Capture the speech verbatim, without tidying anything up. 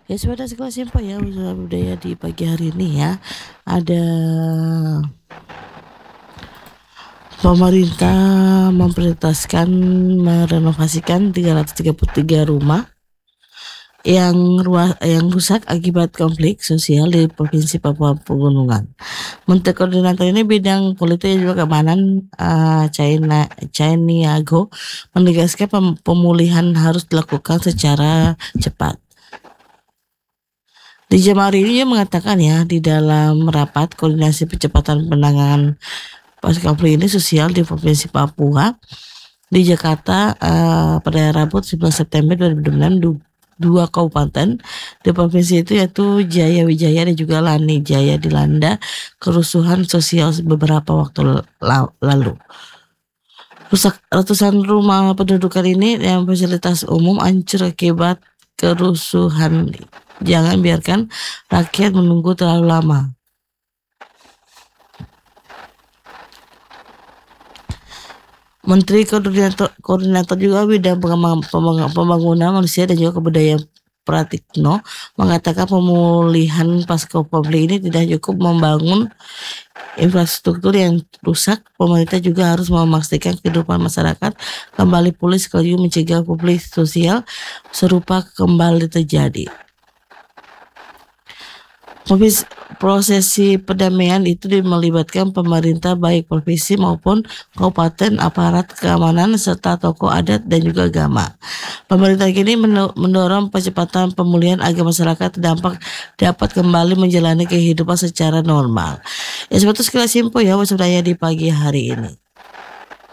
Ya sebenarnya sekelas info ya usaha budaya di pagi hari ini ya. Ada pemerintah memprioritaskan merenovasikan tiga ratus tiga puluh tiga rumah yang ruas yang rusak akibat konflik sosial di Provinsi Papua Pegunungan. Menteri Koordinator ini bidang politik dan juga keamanan uh, China Chaniago menegaskan pem- pemulihan harus dilakukan secara cepat. Di jam hari ini dia mengatakan ya di dalam rapat koordinasi percepatan penanganan pasca konflik ini sosial di Provinsi Papua di Jakarta uh, pada Rabu sebelas September dua ribu dua puluh enam du- dua kabupaten di provinsi itu yaitu Jaya Wijaya dan juga Lani Jaya dilanda kerusuhan sosial beberapa waktu la- lalu. Rusak ratusan rumah pendudukan ini yang fasilitas umum hancur akibat kerusuhan. Jangan biarkan rakyat menunggu terlalu lama. Menteri Koordinator, Koordinator juga bidang pengembangan- pembangunan pembangunan manusia dan juga kebudayaan Pratikno mengatakan pemulihan pasca konflik ini tidak cukup membangun infrastruktur yang rusak. Pemerintah juga harus memastikan kehidupan masyarakat kembali pulih sekaligus mencegah konflik sosial serupa kembali terjadi. Proses- Prosesi perdamaian itu melibatkan pemerintah baik provinsi maupun kabupaten, aparat keamanan serta tokoh adat dan juga agama. Pemerintah kini mendo- mendorong percepatan pemulihan agar masyarakat terdampak dapat kembali menjalani kehidupan secara normal. Ya seperti sekilas info ya waspadaya di pagi hari ini.